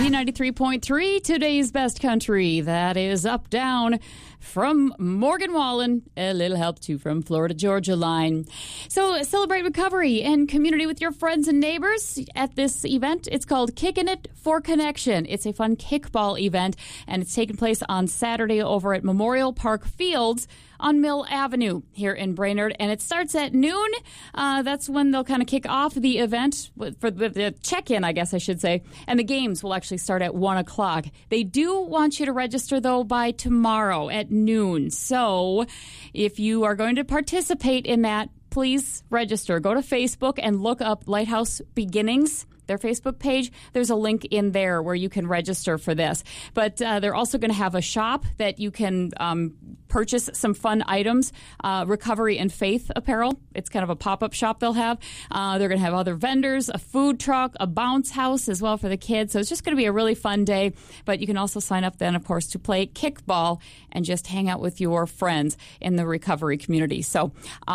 B93.3, today's best country. That is Up Down from Morgan Wallen. A little help, too, from Florida Georgia Line. So celebrate recovery and community with your friends and neighbors at this event. It's called Kicking It for Connection. It's a fun kickball event, and it's taking place on Saturday over at Memorial Park Fields on Mill Avenue here in Brainerd, and it starts at noon. That's when they'll kind of kick off the event for the check-in, I guess I should say, and the games will actually start at 1 o'clock. They do want you to register, though, by tomorrow at noon. So if you are going to participate in that, please register. Go to Facebook and look up Lighthouse Beginnings, their Facebook page. There's a link in there where you can register for this. But they're also going to have a shop that you can purchase some fun items, recovery and faith apparel. It's kind of a pop-up shop they'll have. They're going to have other vendors, a food truck, a bounce house as well for the kids. So it's just going to be a really fun day. But you can also sign up then, of course, to play kickball and just hang out with your friends in the recovery community. So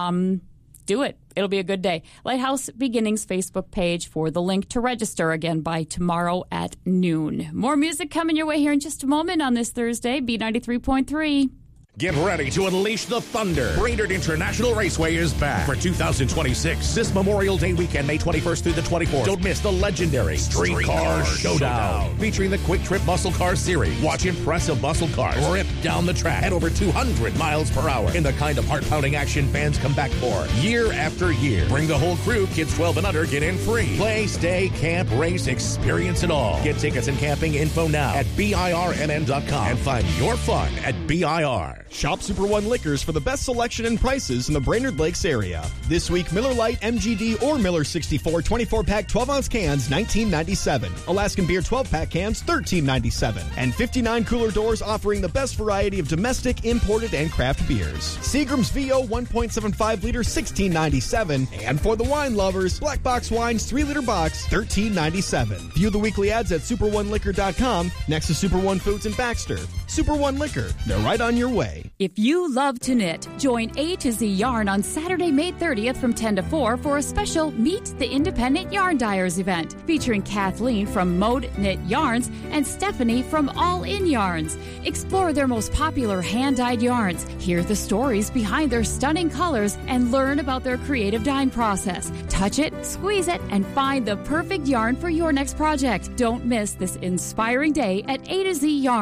do it. It'll be a good day. Lighthouse Beginnings Facebook page for the link to register again by tomorrow at noon. More music coming your way here in just a moment on this Thursday, B93.3. Get ready to unleash the thunder. Brainerd International Raceway is back for 2026. This Memorial Day weekend, May 21st through the 24th. Don't miss the legendary Streetcar Showdown. Featuring the Quick Trip Muscle Car Series. Watch impressive muscle cars rip down the track at over 200 miles per hour in the kind of heart-pounding action fans come back for year after year. Bring the whole crew. Kids 12 and under get in free. Play, stay, camp, race, experience it all. Get tickets and camping info now at BIRMN.com and find your fun at BIR. Shop Super One Liquors for the best selection and prices in the Brainerd Lakes area. This week, Miller Lite, MGD, or Miller 64 24-pack 12-ounce cans, $19.97. Alaskan Beer 12-pack cans, $13.97. And 59 cooler doors offering the best variety of domestic, imported, and craft beers. Seagram's VO 1.75-liter, $16.97. And for the wine lovers, Black Box Wines 3-liter box, $13.97. View the weekly ads at SuperOneLiquor.com next to Super One Foods in Baxter. Super One Liquor, they're right on your way. If you love to knit, join A to Z Yarn on Saturday, May 30th from 10 to 4 for a special Meet the Independent Yarn Dyers event featuring Kathleen from Mode Knit Yarns and Stephanie from All In Yarns. Explore their most popular hand-dyed yarns, hear the stories behind their stunning colors, and learn about their creative dyeing process. Touch it, squeeze it, and find the perfect yarn for your next project. Don't miss this inspiring day at A to Z Yarn.